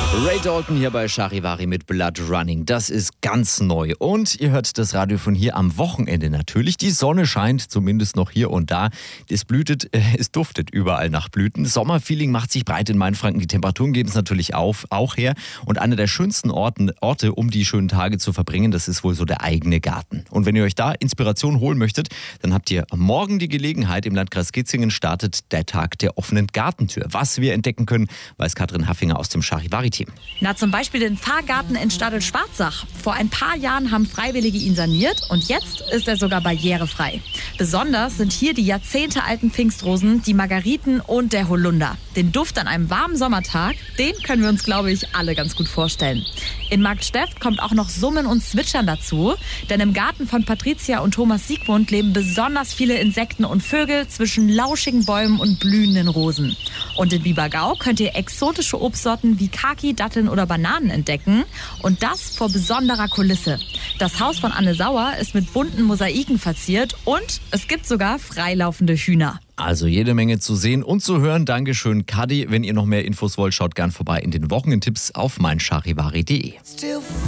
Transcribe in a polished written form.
Ray Dalton hier bei Charivari mit Blood Running. Das ist ganz neu. Und ihr hört das Radio von hier am Wochenende natürlich. Die Sonne scheint, zumindest noch hier und da. Es blühtet, es duftet überall nach Blüten. Sommerfeeling macht sich breit in Mainfranken. Die Temperaturen geben es natürlich auch her. Und einer der schönsten Orte, um die schönen Tage zu verbringen, das ist wohl so der eigene Garten. Und wenn ihr euch da Inspiration holen möchtet, dann habt ihr morgen die Gelegenheit. Im Landkreis Kitzingen startet der Tag der offenen Gartentür. Was wir entdecken können, weiß Katrin Haffinger aus dem Charivari-Team. Na, zum Beispiel den Pfarrgarten in Stadl-Schwarzach. Vor ein paar Jahren haben Freiwillige ihn saniert und jetzt ist er sogar barrierefrei. Besonders sind hier die jahrzehntealten Pfingstrosen, die Margariten und der Holunder. Den Duft an einem warmen Sommertag, den können wir uns, glaube ich, alle ganz gut vorstellen. In Marktsteft kommt auch noch Summen und Zwitschern dazu, denn im Garten von Patricia und Thomas Siegmund leben besonders viele Insekten und Vögel zwischen lauschigen Bäumen und blühenden Rosen. Und in Biebergau könnt ihr exotische Obstsorten wie Kaki, Datteln oder Bananen entdecken und das vor besonderer Kulisse. Das Haus von Anne Sauer ist mit bunten Mosaiken verziert und es gibt sogar freilaufende Hühner. Also jede Menge zu sehen und zu hören. Dankeschön, Kadi. Wenn ihr noch mehr Infos wollt, schaut gern vorbei in den Wochenendtipps auf meincharivari.de.